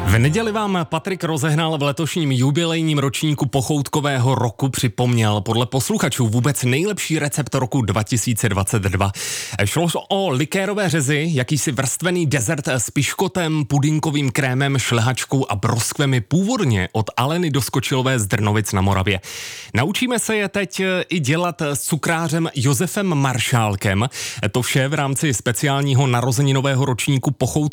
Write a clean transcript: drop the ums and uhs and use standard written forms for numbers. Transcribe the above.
V neděli vám Patrik Rozehnal v letošním jubilejním ročníku pochoutkového roku připomněl podle posluchačů vůbec nejlepší recept roku 2022. Šlo o likérové řezy, jakýsi vrstvený dezert s piškotem, pudinkovým krémem, šlehačkou a broskvemi původně od Aleny Doskočilové z Drnovic na Moravě. Naučíme se je teď i dělat s cukrářem Josefem Maršálkem. To vše v rámci speciálního narozeninového ročníku pochoutkového